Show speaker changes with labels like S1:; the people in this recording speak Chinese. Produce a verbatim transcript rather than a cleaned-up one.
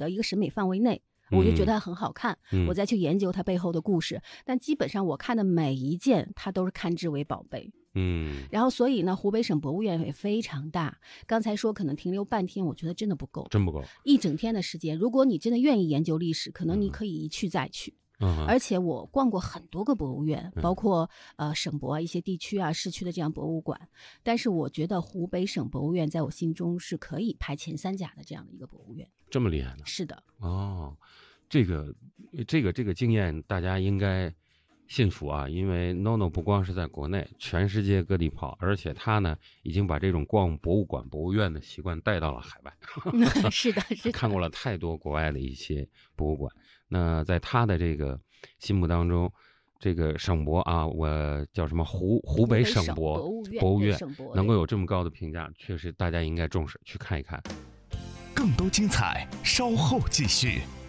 S1: 的一个审美范围内，我就觉得它很好看，
S2: 嗯、
S1: 我再去研究它背后的故事。但基本上我看的每一件，它都是看之为宝贝。
S2: 嗯，
S1: 然后所以呢，湖北省博物院也非常大。刚才说可能停留半天，我觉得真的不够，
S2: 真不够。
S1: 一整天的时间，如果你真的愿意研究历史，可能你可以一去再去。
S2: 嗯，
S1: 而且我逛过很多个博物院，包括呃省博啊、一些地区啊、市区的这样博物馆。但是我觉得湖北省博物院在我心中是可以排前三甲的这样的一个博物院。
S2: 这么厉害呢？
S1: 是的。
S2: 哦，这个这个这个经验大家应该信服啊，因为 NONO 不光是在国内，全世界各地跑，而且他呢已经把这种逛博物馆、博物院的习惯带到了海外。
S1: 是的，是的，
S2: 看过了太多国外的一些博物馆。那在他的这个心目当中，这个省博啊，我叫什么湖湖北省博
S1: 博物院
S2: 博物院能够
S1: 有
S2: 有这么高的评价，确实大家应该重视去看一看。
S3: 更多精彩稍后继续。